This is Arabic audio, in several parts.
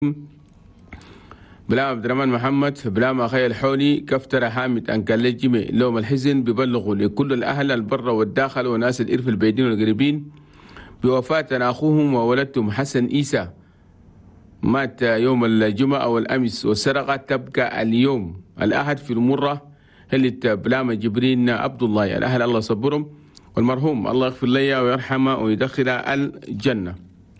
بلام عبد الرحمن محمد بلام أخي الحوني كفتر حامد أنكال جيمي لوم الحزن ببلغوا لكل الأهل البر والداخل وناس الإرث البعيدين والقريبين بوفاة أخوهم وولدتهم حسن إيسى، مات يوم الجمعة والأمس، والسرقة تبقى اليوم الأحد في المرة اللي بلام جبرين عبد الله. الأهل الله صبرهم، والمرحوم الله يغفر له ويرحمه ويدخله الجنة.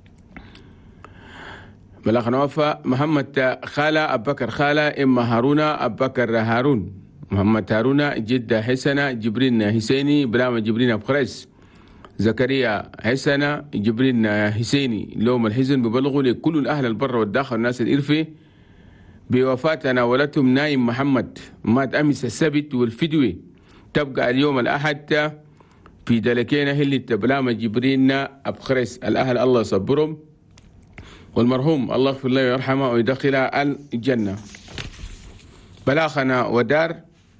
بلغ نوفى محمد خالة أبو بكر خالة إما هارون أبو بكر هارون محمد هارون جدة حسنة جبرين حسيني بلام جبرين أبو خريس زكريا حسنة جبرين حسيني لوم الحزن ببلغوا لكل الأهل البر والداخل والناس الإرفي بوفاة ولدتهم نايم محمد، مات أمس السبت، والفدوي تبقى اليوم الأحد في دلكينا هلي بلام جبرين أبو خريس. الأهل الله يصبرهم، والمرحوم الله يغفر له ويرحمه ويدخله الجنة. بلاخنا ودار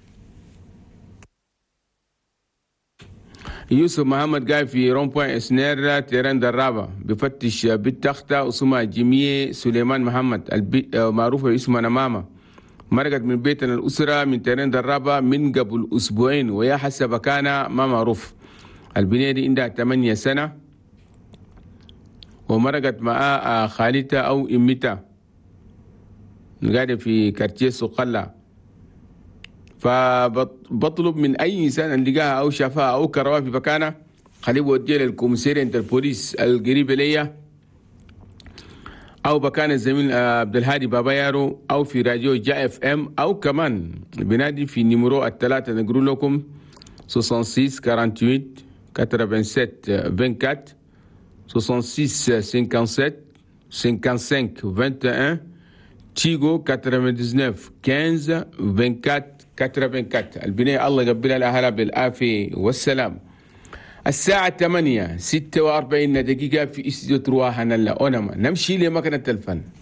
يوسف محمد قاعد في رومبوين اسنير تيران درابة بفتش بالتختة اسمها جمية سليمان محمد معروفة اسمها نمامة، مرقت من بيتنا الأسرة من تيران درابة من قبل أسبوعين، ويا حسب كان ما معروف. البنية دي عندها 8 سنة، ومرقت مع خالتها أو إمتها قاعدة في كارتيه سقلة. فبطلب من أي إنسان اللي لقاها أو شافها أو كرواها في مكانها خليه يوديها للكوميسارية عند البوليس القريبة ليا، أو مكان الزميل عبد الهادي بابا يارو، أو في راديو جا اف ام، أو كمان بنادي في نيميرو الثلاثة نقول لكم 66 48 87 24 66 57 55 21 تيجو 99 15 24 84. البنية الله يقبلها الأهلا بالعافية والسلام. الساعة 8:46 دقيقة في استديو رواحنا. لا أونما نمشي لمكان التلفن.